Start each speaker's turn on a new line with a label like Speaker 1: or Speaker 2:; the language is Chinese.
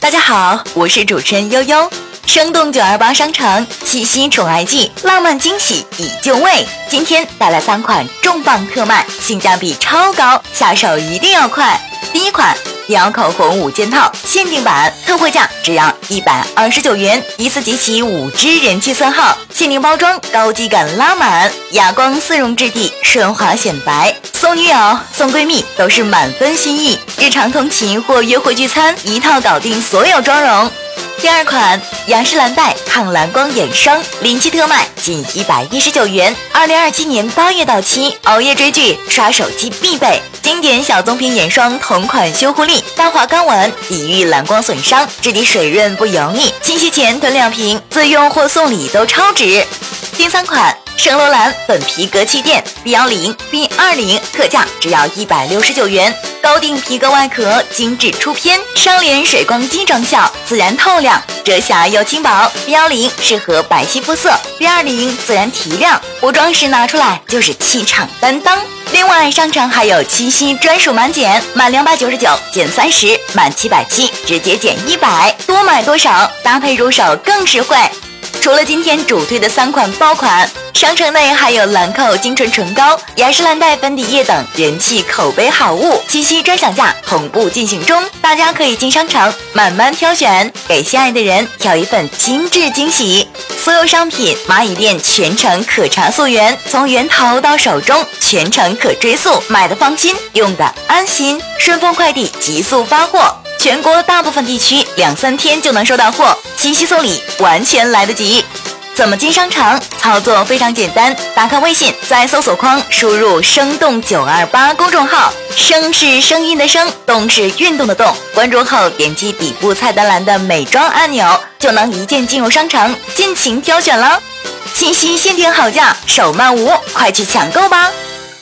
Speaker 1: 大家好，我是主持人悠悠。生动928商城七夕宠爱季，浪漫惊喜已就位。今天带来3款重磅特卖，性价比超高，下手一定要快。第一款貂口红5件套限定版，特惠价只要129元，一次集齐5支人气色号，限定包装，高级感拉满，哑光丝绒质地，顺滑显白。送女友、送闺蜜都是满分心意，日常通勤或约会聚餐，一套搞定所有妆容。第二款雅诗兰黛抗蓝光眼霜，临期特卖仅119元，2027年8月到期，熬夜追剧、刷手机必备。经典小棕瓶眼霜同款修护力，大滑刚稳，抵御蓝光损伤，质地水润不油腻，七夕前囤2瓶，自用或送礼都超值。第3款圣罗兰粉皮革气垫 B10、B20，特价只要169元，高定皮革外壳，精致出片，双联水光肌妆效，自然透亮，遮瑕又轻薄。B10适合白皙肤色，B20自然提亮，补妆时拿出来就是气场担当。另外，商城还有七夕专属满减，满299减30，满770直接减100，多买多少，搭配入手更实惠。除了今天主推的3款爆款，商城内还有兰蔻精纯唇膏、雅诗兰黛粉底液等人气口碑好物，七夕专享价同步进行中，大家可以进商城慢慢挑选，给心爱的人挑一份精致惊喜。所有商品蚂蚁店全程可查溯源，从源头到手中全程可追溯，买的放心，用的安心。顺丰快递急速发货，全国大部分地区2-3天就能收到货，七夕送礼完全来得及。怎么进商场？操作非常简单，打开微信，在搜索框输入生动928公众号，声是声音的声，动是运动的动，关注后点击底部菜单栏的美妆按钮，就能一键进入商城，尽情挑选了。七夕限定好价，手慢无，快去抢购吧！